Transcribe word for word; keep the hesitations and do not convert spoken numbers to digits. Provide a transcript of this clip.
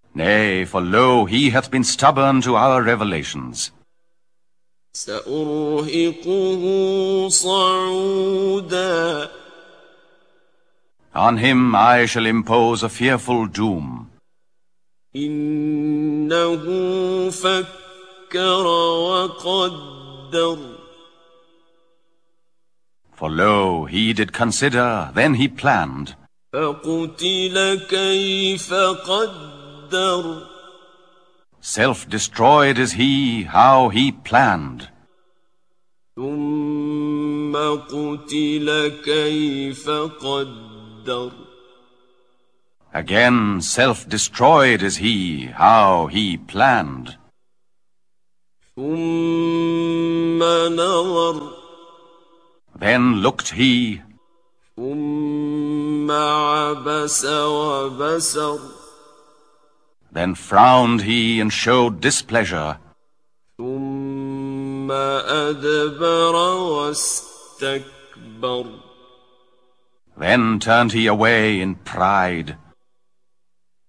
Nay, for lo, he hath been stubborn to our revelations. سأرهقه صعودا. On him I shall impose a fearful doom. إنه فكر وقدر. For lo, he did consider, then he planned. فقتل كيف قدر. Self-destroyed is he, how he planned. ثم قتل كيف قدر. Again, self-destroyed is he, how he planned. ثم نظر. Then looked he. ثم عبس وبسر. Then frowned he and showed displeasure. ثم أدبر واستكبر. Then turned he away in pride.